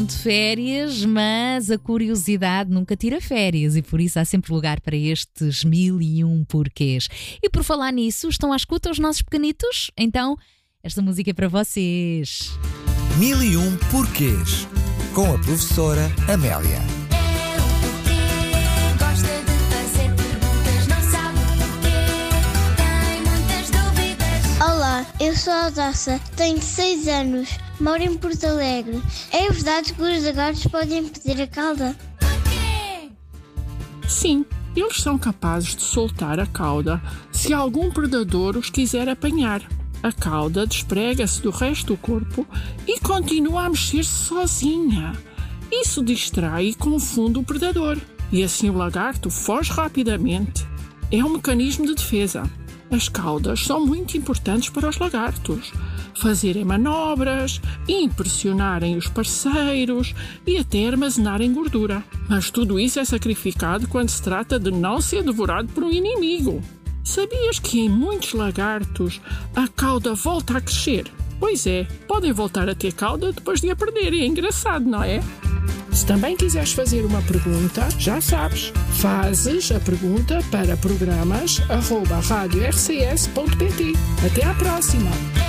De férias, mas a curiosidade nunca tira férias e por isso há sempre lugar para estes 1001 porquês. E por falar nisso, estão à escuta os nossos pequenitos? Então, esta música é para vocês. 1001 porquês, com a professora Amélia. Olá, eu sou a Aldaça, tenho 6 anos, moro em Porto Alegre. É verdade que os lagartos podem perder a cauda? Sim, eles são capazes de soltar a cauda se algum predador os quiser apanhar. A cauda desprega-se do resto do corpo e continua a mexer-se sozinha. Isso distrai e confunde o predador, e assim o lagarto foge rapidamente. É um mecanismo de defesa. As caudas são muito importantes para os lagartos. Fazerem manobras, impressionarem os parceiros e até armazenarem gordura. Mas tudo isso é sacrificado quando se trata de não ser devorado por um inimigo. Sabias que em muitos lagartos a cauda volta a crescer? Pois é, podem voltar a ter cauda depois de a perder. É engraçado, não é? Se também quiseres fazer uma pergunta, já sabes, fazes a pergunta para programas@radiorcs.pt. Até à próxima!